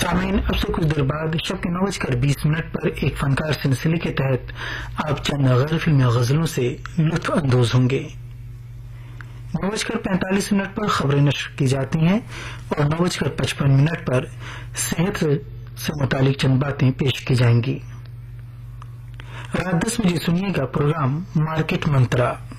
सामीन, अब से कुछ देर बाद शब के 9:20 पर एक फनकार सिलसिले के तहत आप चंद गैर फिल्मी गजलों से लुत्फ अंदोज होंगे। 9:45 पर खबरें नश्र की जाती हैं और 9:55 पर सेहत से मुतालिक चंद बातें पेश की जाएंगी। रात 10 बजे सुनिएगा प्रोग्राम मार्केट मंत्रा।